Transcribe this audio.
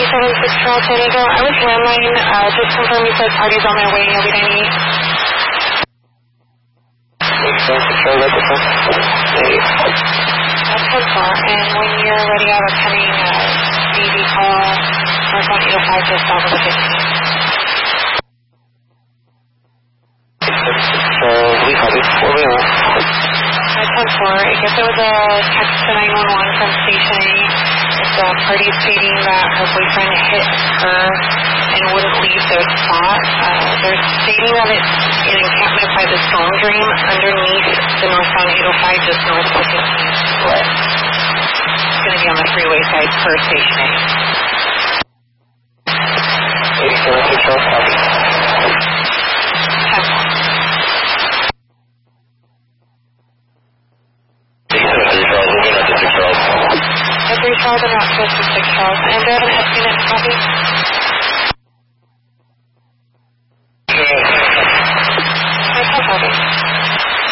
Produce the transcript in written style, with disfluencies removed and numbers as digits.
376 Charles San Diego. I was landline. Just confirm you said parties on their way. You'll be 98. 376 Charles, that's okay. That's 10-4. And when you're ready, I have a pending DD call. Northbound 805 just south of the 15. Charles, we copy. What do we want? 10-4. I guess it was a text to 911 from Station A. It's a party stating that her boyfriend hit her and wouldn't leave their spot. They're stating that it's an encampment by the Stone Dream underneath the northbound 805 just north of the 15. Right. It's going to be on the freeway side per Station A. 876 Charles, copy. 10-4. 873 Charles, moving up to 6 Charles. 3 Charles and not close to 6 Charles. And do I have an estimate copy?